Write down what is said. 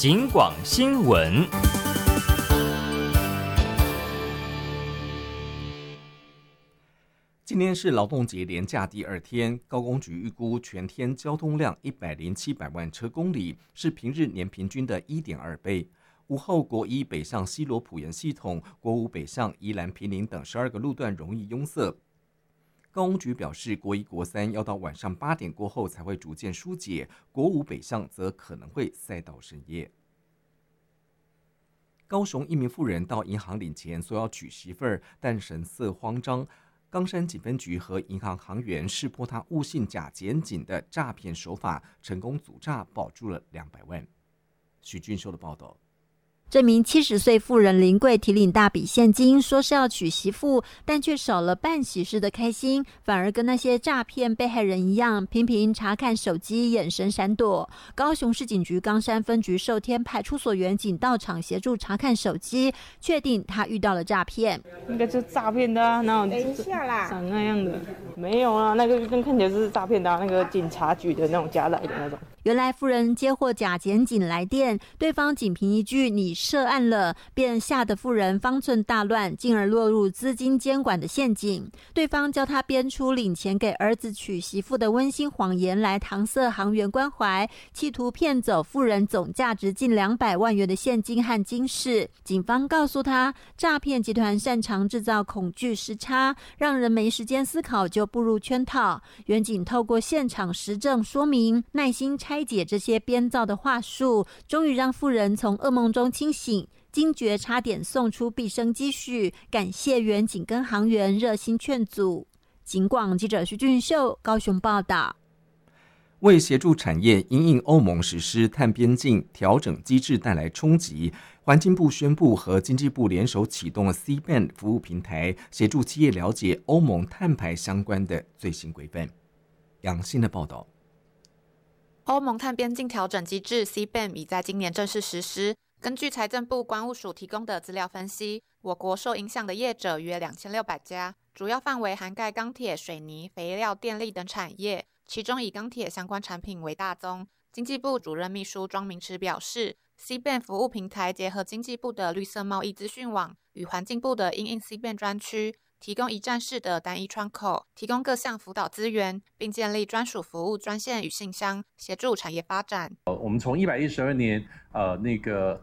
警广新闻。今天是劳动节连假第2天，高工局预估全天交通量107万车公里，是平日年平均的 1.2 倍。午后国一北向西螺埔盐系统、国五北向宜兰坪林等12个路段容易拥塞。高工局表示，国一、国三要到晚上8点过后才会逐渐疏解，国五北向则可能会塞到深夜。高雄一名妇人到银行领钱，说要娶媳妇儿，但神色慌张。冈山警分局和银行行员识破他误信假检警的诈骗手法，成功阻诈，保住了200万。许俊秀的报道。 这名70岁妇人临柜提领大笔现金，说是要娶媳妇，但却少了办喜事的开心，反而跟那些诈骗被害人一样，频频查看手机，眼神闪躲。高雄市警局冈山分局寿天派出所员警到场协助查看手机，确定他遇到了诈骗。 应该就是诈骗的啊，哪有等一下啦， 长那样的？没有啊，那个看起来就是诈骗的啊，那个警察局的那种加来的那种。 原来妇人接获假检警来电，对方仅凭一句你涉案了，便吓得妇人方寸大乱，进而落入资金监管的陷阱。对方教他编出领钱给儿子娶媳妇的温馨谎言来搪塞行员关怀，企图骗走妇人总价值近200万元的现金和金饰。警方告诉他，诈骗集团擅长制造恐惧时差，让人没时间思考就步入圈套。员警透过现场实证说明，耐心拆解这些编造的话术，终于让妇人从噩梦中清醒，惊觉差点送出毕生积蓄，感谢员警跟行员热心劝阻。警广记者徐俊秀高雄报道。 为协助产业因应欧盟实施碳边境调整机制带来冲击，环境部宣布和经济部联手启动了 CBAM 服务平台，协助企业了解欧盟碳排相关的最新规范。杨欣的报道。 欧盟碳边境调整机制 CBAM 已在今年正式实施。根据财政部关务署提供的资料分析，我国受影响的业者约2600家，主要范围涵盖钢铁、水泥、肥料、电力等产业，其中以钢铁相关产品为大宗。经济部主任秘书庄明池表示， CBAM 服务平台结合经济部的绿色贸易资讯网与环境部的因应 CBAM 专区，提供一站式的单一窗口，提供各项辅导资源，并建立专属服务专线与信箱，协助产业发展。 我们从112年那个